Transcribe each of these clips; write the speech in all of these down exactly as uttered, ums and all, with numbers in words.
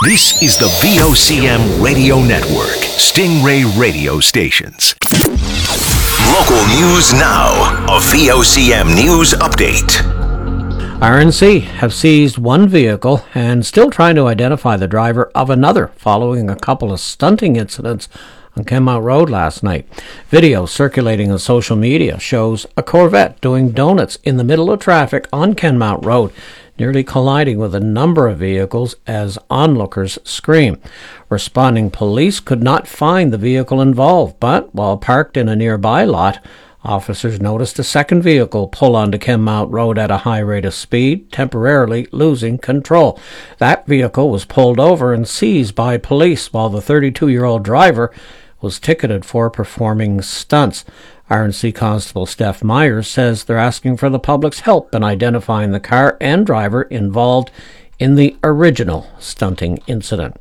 This is the V O C M Radio Network, Stingray Radio Stations. Local news now, a V O C M News Update. R N C have seized one vehicle and still trying to identify the driver of another following a couple of stunting incidents on Kenmount Road last night. Video circulating on social media shows a Corvette doing donuts in the middle of traffic on Kenmount Road, nearly colliding with a number of vehicles as onlookers scream. Responding police could not find the vehicle involved, but while parked in a nearby lot, officers noticed a second vehicle pull onto Kenmount Road at a high rate of speed, temporarily losing control. That vehicle was pulled over and seized by police, while the thirty-two-year-old driver was ticketed for performing stunts. R N C Constable Steph Myers says they're asking for the public's help in identifying the car and driver involved in the original stunting incident.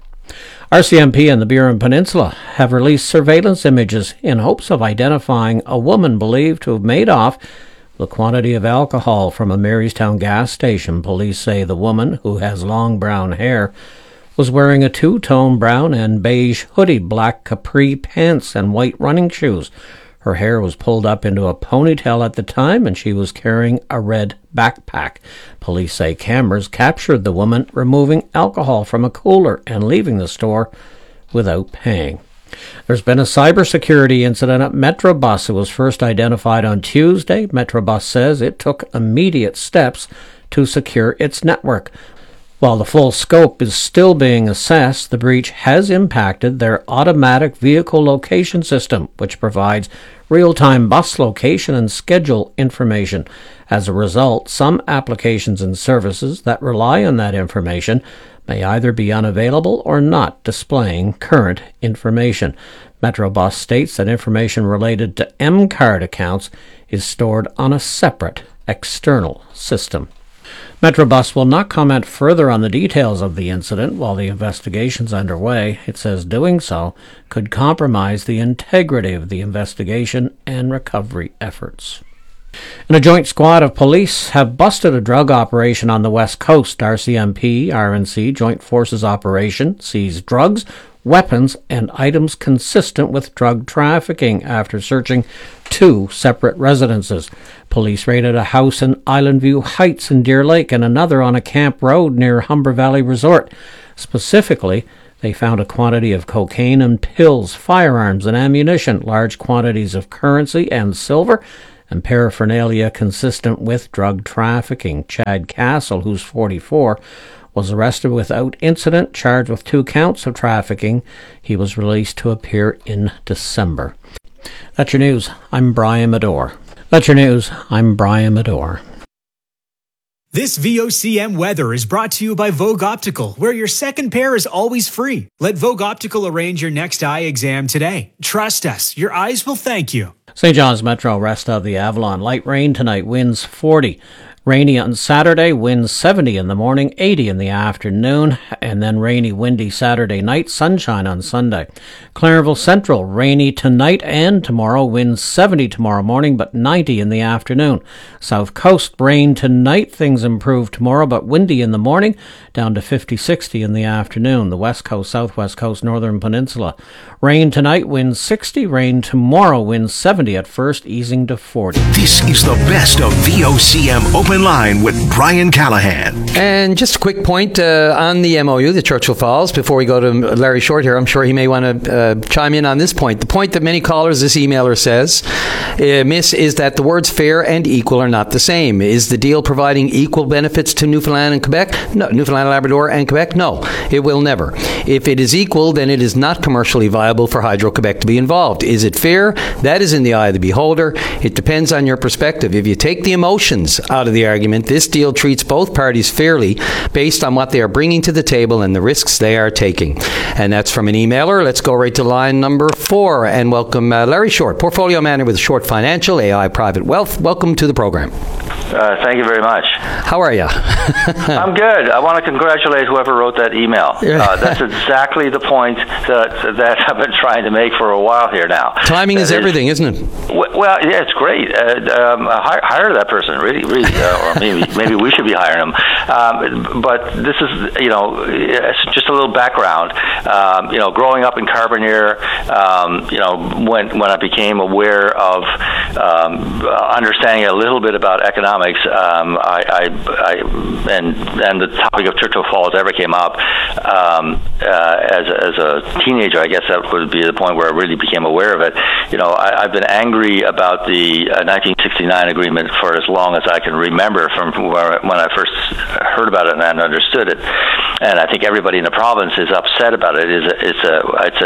R C M P and the Burin Peninsula have released surveillance images in hopes of identifying a woman believed to have made off with a quantity of alcohol from a Marystown gas station. Police say the woman, who has long brown hair, was wearing a two-tone brown and beige hoodie, black capri pants, and white running shoes. Her hair was pulled up into a ponytail at the time, and she was carrying a red backpack. Police say cameras captured the woman removing alcohol from a cooler and leaving the store without paying. There's been a cybersecurity incident at Metrobus. It was first identified on Tuesday. Metrobus says it took immediate steps to secure its network. While the full scope is still being assessed, the breach has impacted their automatic vehicle location system, which provides real-time bus location and schedule information. As a result, some applications and services that rely on that information may either be unavailable or not displaying current information. Metrobus states that information related to M-Card accounts is stored on a separate external system. Metrobus will not comment further on the details of the incident while the investigation's underway. It says doing so could compromise the integrity of the investigation and recovery efforts. And a joint squad of police have busted a drug operation on the West Coast. R C M P, R N C Joint Forces Operation seized drugs, weapons, and items consistent with drug trafficking after searching two separate residences. Police raided a house in Island View Heights in Deer Lake and another on a camp road near Humber Valley Resort. Specifically, they found a quantity of cocaine and pills, firearms and ammunition, large quantities of currency and silver, and paraphernalia consistent with drug trafficking. Chad Castle, who's forty-four, was arrested without incident, charged with two counts of trafficking. He was released to appear in December. That's your news. I'm Brian Medore. That's your news. I'm Brian Medore. This V O C M weather is brought to you by Vogue Optical, where your second pair is always free. Let Vogue Optical arrange your next eye exam today. Trust us, your eyes will thank you. Saint John's Metro, rest of the Avalon. Light rain tonight, winds forty. Rainy on Saturday, winds seventy in the morning, eighty in the afternoon, and then rainy, windy Saturday night, sunshine on Sunday. Clarenville Central, rainy tonight and tomorrow, winds seventy tomorrow morning, but ninety in the afternoon. South Coast, rain tonight, things improve tomorrow, but windy in the morning, down to fifty, sixty in the afternoon. The West Coast, Southwest Coast, Northern Peninsula, rain tonight, winds sixty, rain tomorrow, winds seventy at first, easing to forty. This is the best of V O C M Open Line with Brian Callahan. And just a quick point uh, on the M O U, the Churchill Falls, before we go to Larry Short here. I'm sure he may want to uh, chime in on this point. The point that many callers, this emailer says, uh, miss, is that the words fair and equal are not the same. Is the deal providing equal benefits to Newfoundland and Quebec? No. Newfoundland, Labrador and Quebec? No. It will never. If it is equal, then it is not commercially viable for Hydro-Quebec to be involved. Is it fair? That is in the eye of the beholder. It depends on your perspective. If you take the emotions out of the argument, this deal treats both parties fairly based on what they are bringing to the table and the risks they are taking. And that's from an emailer. Let's go right to line number four and welcome uh, Larry Short, portfolio manager with Short Financial, A I Private Wealth. Welcome to the program. Uh, thank you very much. How are you? I'm good. I want to congratulate whoever wrote that email. Uh, that's exactly the point that that I've been trying to make for a while here now. Timing that is everything, isn't it? Well, yeah, it's great. Uh, um, hire, hire that person, really, really, uh, or maybe maybe we should be hiring him. Um, but this is, you know, just a little background. Um, you know, growing up in Carbonear, um, you know, when when I became aware of um, understanding a little bit about economics. Um, I, I, I, and and the topic of Churchill Falls ever came up um, uh, as as a teenager. I guess that would be the point where I really became aware of it. You know, I, I've been angry about the uh, nineteen sixty-nine agreement for as long as I can remember, from where, when I first heard about it and understood it. And I think everybody in the province is upset about it. It's a it's a, it's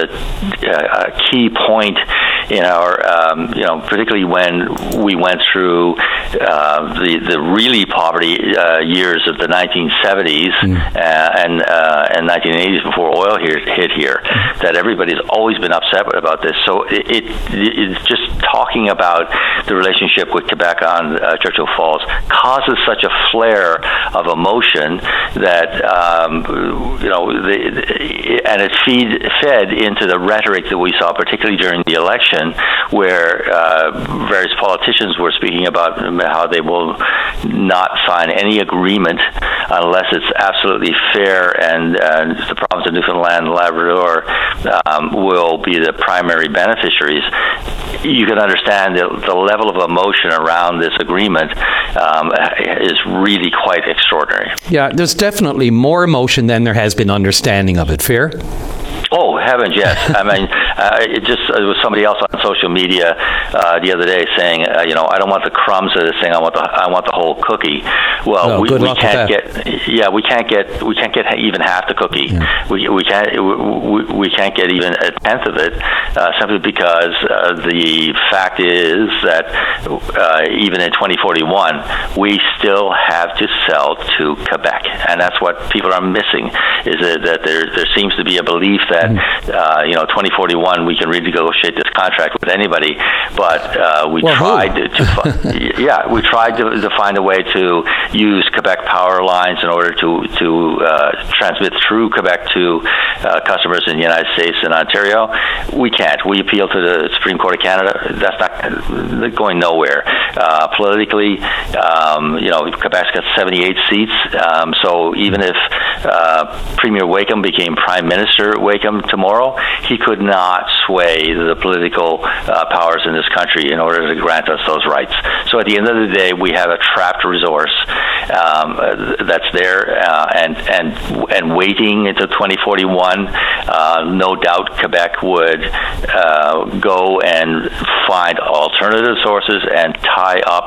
a, a key point in our, um, you know, particularly when we went through uh, the the really poverty uh, years of the nineteen seventies mm. uh, and uh, and nineteen eighties before oil here, hit here, that everybody's always been upset about this. So it, it it's just talking about the relationship with Quebec on uh, Churchill Falls causes such a flare of emotion that um, you know, the, the, and it feed fed into the rhetoric that we saw, particularly during the election, where uh, various politicians were speaking about how they will not sign any agreement unless it's absolutely fair, and, and the province of Newfoundland and Labrador um, will be the primary beneficiaries. You can understand that the level of emotion around this agreement um, is really quite extraordinary. Yeah, there's definitely more emotion than there has been understanding of it. Fair? Oh, heavens, yes. I mean, uh, it just it was somebody else on social media uh, the other day saying, uh, you know, I don't want the crumbs of this thing. I want the I want the whole cookie. Well, oh, we, good we luck can't with that. get yeah we can't get we can't get even half the cookie. Yeah. We we can't we, we can't get even a tenth of it uh, simply because uh, the fact is that uh, even in twenty forty-one we still have to sell to Quebec, and that's what people are missing. Is that there there seems to be a belief that Uh, you know, twenty forty-one, we can renegotiate this contract with anybody, but uh, we well, tried to, to fi- yeah, we tried to, to find a way to use Quebec power lines in order to to uh, transmit through Quebec to uh, customers in the United States and Ontario. We can't. We appeal to the Supreme Court of Canada. That's not going nowhere. Uh, politically, um, you know, Quebec's got seventy-eight seats, um, so even if uh, Premier Wakeham became Prime Minister Wakeham tomorrow, he could not sway the political uh, powers in this country in order to grant us those rights. So at the end of the day, we have a trapped resource um, that's there uh, and and and waiting until twenty forty-one. Uh, no doubt Quebec would uh, go and find alternative sources and tie up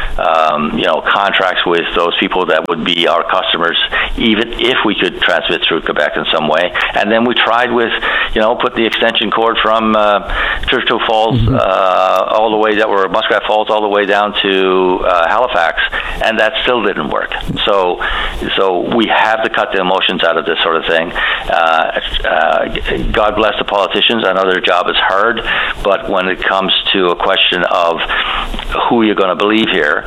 um, you know, contracts with those people that would be our customers, even if we could transmit through Quebec in some way. And then we tried with, you know, put the extension cord from uh, Churchill Falls mm-hmm. uh, all the way that were Muskrat Falls all the way down to uh, Halifax, and that still didn't work. So, so we have to cut the emotions out of this sort of thing. Uh, uh, God bless the politicians. I know their job is hard, but when it comes to a question of who you're going to believe here,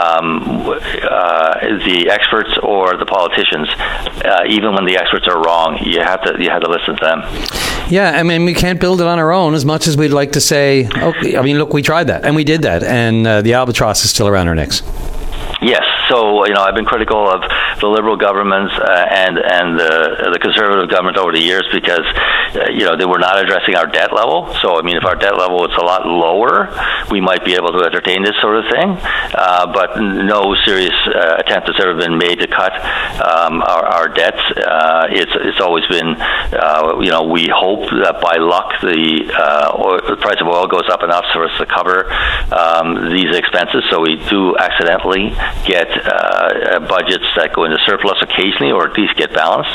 um, uh, the experts or the politicians, uh, even when the experts are wrong, you have to you have to listen to them. Yeah, I mean, we can't build it on our own as much as we'd like to say, okay, I mean, look, we tried that, and we did that, and uh, the albatross is still around our necks. Yes, so, you know, I've been critical of the Liberal governments uh, and and the, the Conservative government over the years because, uh, you know, they were not addressing our debt level. So, I mean, if our debt level was a lot lower, we might be able to entertain this sort of thing. Uh, but no serious uh, attempt has ever been made to cut um, our, our debts. Uh, it's it's always been, uh, you know, we hope that by luck the, uh, oil, the price of oil goes up enough for us to cover um, these expenses. So we do accidentally get uh, budgets that go into surplus occasionally, or at least get balanced.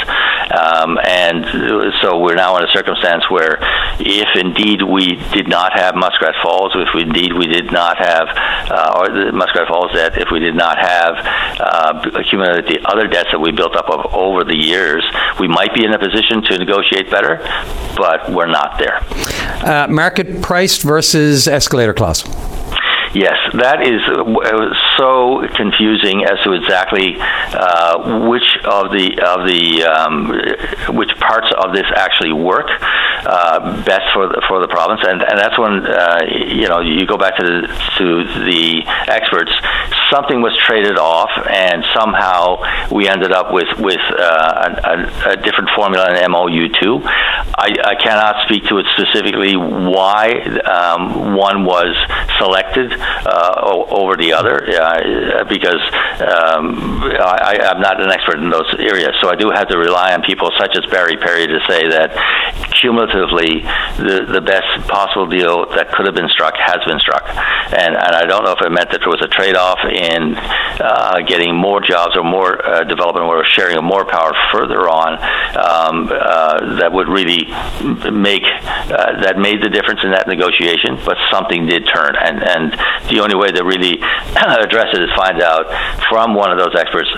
Um, and so we're now in a circumstance where if indeed we did not have Muskrat Falls, if we, indeed we did not have, uh, or the Muskrat Falls debt, if we did not have uh, accumulated the other debts that we built up of, over the years, we might be in a position to negotiate better, but we're not there. Uh, market priced versus escalator clause. Yes, that is uh, so confusing as to exactly uh, which of the of the um, which parts of this actually work uh, best for the, for the province, and and that's when uh, you know you go back to the, to the experts. Something was traded off, and somehow we ended up with with uh, a, a different formula in M O U two. I, I cannot speak to it specifically why um, one was selected uh, over the other, uh, because um, I, I'm not an expert in those areas. So I do have to rely on people such as Barry Perry to say that cumulatively the the best possible deal that could have been struck has been struck. And, and I don't know if it meant that there was a trade-off in uh, getting more jobs or more uh, development or sharing of more power further on um, uh, that would really make uh, that made the difference in that negotiation, but something did turn, and and the only way to really address it is find out from one of those experts,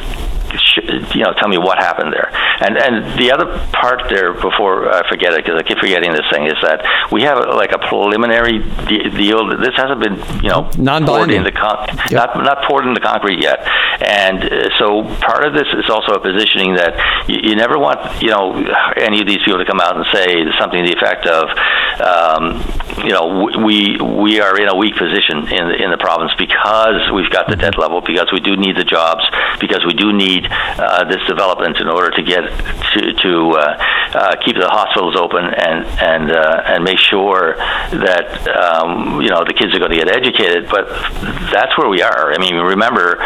you know, tell me what happened there. And and the other part there, before I forget it, because I keep forgetting this thing, is that we have like a preliminary de- deal. This hasn't been, you know, poured into con- yep. not not poured into concrete yet. And uh, so part of this is also a positioning that you, you never want, you know, any of these people to come out and say something to the effect of, um, you know, we we are in a weak position in the, in the province because we've got the debt level, because we do need the jobs, because we do need uh, this development in order to get to, to uh, uh, keep the hospitals open and and uh, and make sure that um, you know the kids are going to get educated. But that's where we are. I mean, remember,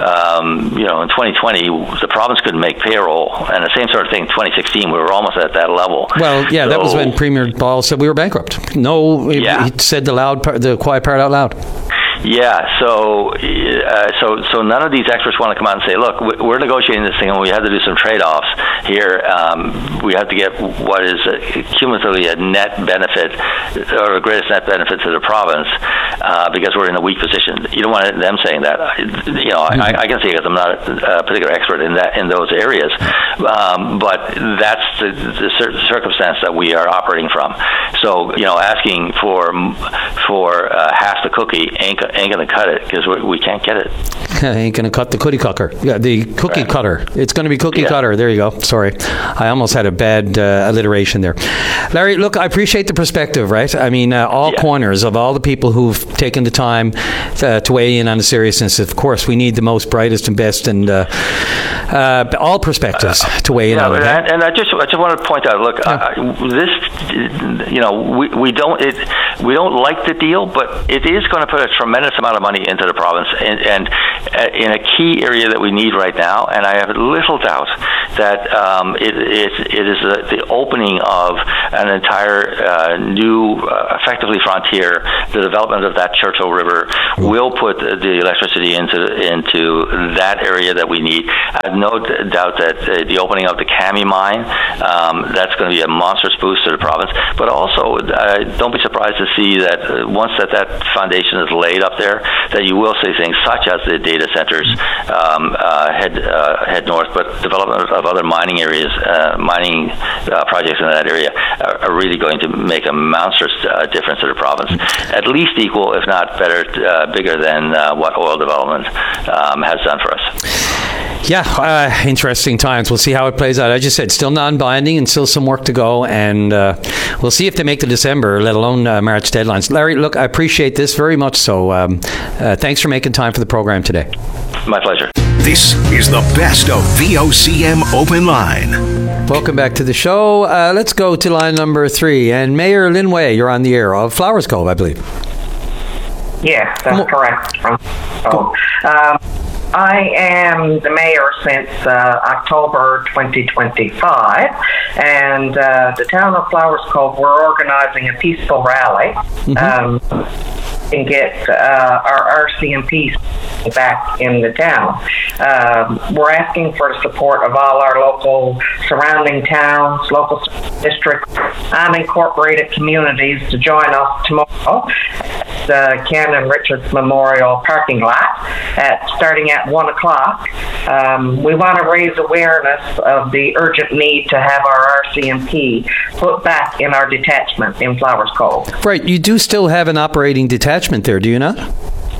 um, you know, in twenty twenty, the province couldn't make payroll, and the same sort of thing in twenty sixteen. We were almost at that level. Well, yeah, so, that was when Premier Ball said we were bankrupt. No, yeah. he said the loud, part, the quiet part out loud. Yeah, so uh, so so none of these experts want to come out and say, look, we're negotiating this thing and we have to do some trade-offs here. Um, we have to get what is a, cumulatively a net benefit, or the greatest net benefit to the province, uh, because we're in a weak position. You don't want them saying that. You know, mm-hmm. I, I can see it because I'm not a particular expert in that in those areas, um, but that's the, the circumstance that we are operating from. So, you know, asking for for uh, half the cookie ain't ain't going to cut it, because we, we can't get it. Ain't going to cut the cookie cutter. Yeah, the cookie right. cutter. It's going to be cookie yeah. cutter. There you go. Sorry. I almost had a bad uh, alliteration there. Larry, look, I appreciate the perspective, right? I mean, uh, all yeah. corners of all the people who've taken the time to, to weigh in on the seriousness. Of course, we need the most, brightest and best, and uh, uh, all perspectives uh, to weigh in yeah, on it. And, and I just I just want to point out, look, yeah. uh, this, you know, we, we don't it we don't like the deal, but it is going to put a tremendous amount of money into the province, and, and uh, in a key area that we need right now. And I have little doubt that um, it, it, it is a, the opening of an entire uh, new, uh, effectively frontier. The development of that Churchill River will put the electricity into into that area that we need. I have no d- doubt that uh, the opening of the Kami mine, um, that's going to be a monstrous boost to the province. But also, uh, don't be surprised to see that uh, once that, that foundation is laid up there, that you will see things such as the data centers um, uh, head uh, head north, but development of other mining areas, uh, mining uh, projects in that area are, are really going to make a monstrous uh, difference to the province. At least equal, if not better, uh, bigger than uh, what oil development um, has done for us. Yeah, uh, interesting times. We'll see how it plays out. I just said still non-binding and still some work to go, and uh, we'll see if they make the December, let alone uh, March deadlines. Larry, look, I appreciate this very much so. Um, uh, thanks for making time for the program today. My pleasure. This is the best of V O C M Open Line. Welcome back to the show. Uh, let's go to line number three. And Mayor Lynn Way, you're on the air of Flowers Cove, I believe. Yes, that's Mo- correct. So, um, I am the mayor since uh, October twenty twenty-five, and uh, the town of Flowers Cove, we're organizing a peaceful rally mm-hmm. um, and get uh, our R C M P back in the town. Um, we're asking for the support of all our local surrounding towns, local districts, unincorporated communities to join us tomorrow at the Ken and Richards Memorial parking lot at starting at one o'clock. Um, we want to raise awareness of the urgent need to have our R C M P put back in our detachment in Flowers Cove. Right, you do still have an operating detachment there, do you not?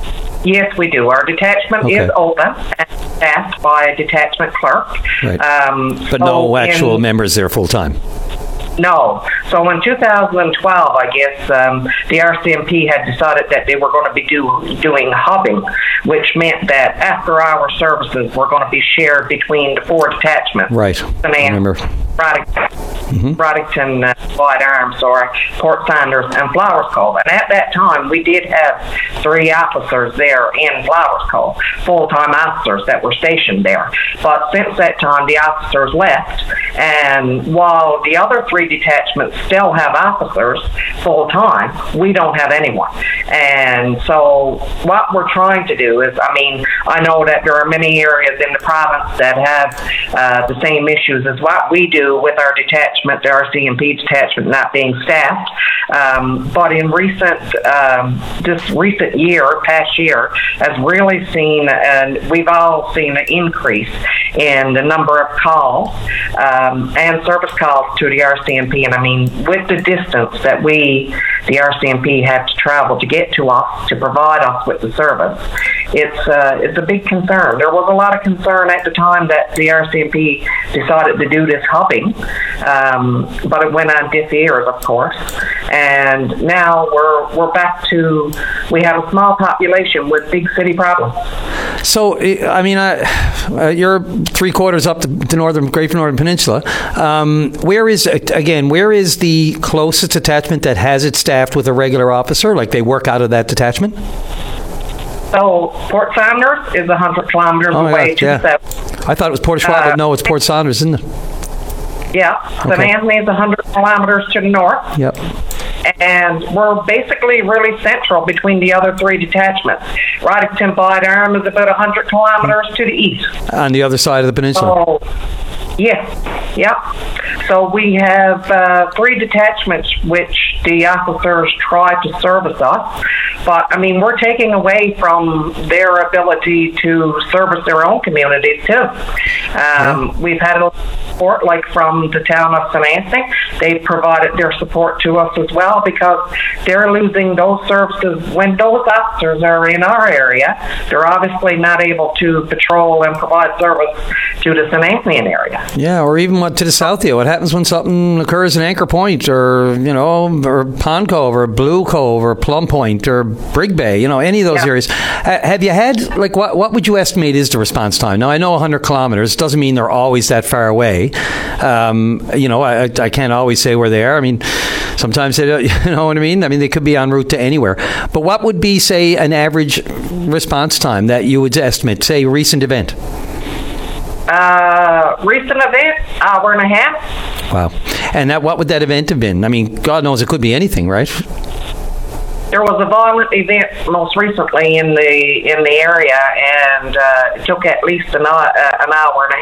Yes, we do. Our detachment Okay. is open and staffed by a detachment clerk. Right. Um, But so no actual in, members there full time. No. So in two thousand twelve, I guess, um, the R C M P had decided that they were going to be do, doing hubbing, which meant that after-hour services were going to be shared between the four detachments. Right. I remember. Bradington, mm-hmm. Bradington uh, White Arms, or Port Sanders, and Flowers Cove. And at that time, we did have three officers there in Flowers Cove, full-time officers that were stationed there. But since that time, the officers left, and while the other three detachments still have officers full-time, we don't have anyone. And so what we're trying to do is, I mean, I know that there are many areas in the province that have uh, the same issues as what we do with our detachment, the R C M P detachment not being staffed. Um, but in recent, um, this recent year, past year, has really seen, and we've all seen an increase in the number of calls um, and service calls to the R C M P. And I mean, with the distance that we, the R C M P, have to travel to get to us, to provide us with the service, it's uh, it's a big concern. There was a lot of concern at the time that the R C M P decided to do this hubbing, um, but it went on deaf ears, of course. And now we're we're back to, we have a small population with big city problems. So, I mean, uh, uh, you're three quarters up the, the northern Great Northern Peninsula. Um, where is, again, where is the closest detachment that has it staffed with a regular officer? Like they work out of that detachment? So Port Saunders is one hundred kilometers oh away God, to yeah. the south. I thought it was Port Schwab, Uh, but no, it's Port Saunders, isn't it? Yeah, Saint Okay. Anthony is one hundred kilometers to the north. Yep. And we're basically really central between the other three detachments. Rodington White Arm is about one hundred kilometers to the east. On the other side of the peninsula. So, yes, yep. So we have uh, three detachments which the officers try to service us. But, I mean, we're taking away from their ability to service their own communities, too. Um, yeah. We've had a support, like from the town of Saint Anthony. They've provided their support to us as well, because they're losing those services. When those officers are in our area, they're obviously not able to patrol and provide service to the Saint Anthony area. Yeah, or even what to the south here. What happens when something occurs in Anchor Point, or, you know, or Pond Cove, or Blue Cove, or Plum Point, or Brig Bay, you know, any of those yeah. areas. Uh, have you had, like, what what would you estimate is the response time? Now, I know one hundred kilometers doesn't mean they're always that far away. Um, you know, I, I can't always say where they are. I mean, sometimes they don't, you know what I mean? I mean, they could be en route to anywhere. But what would be, say, an average response time that you would estimate, say, recent event? Uh, recent event, hour and a half. Wow. And that, what would that event have been? I mean, God knows it could be anything, right? There was a violent event most recently in the in the area, and uh, it took at least an, uh, an hour and a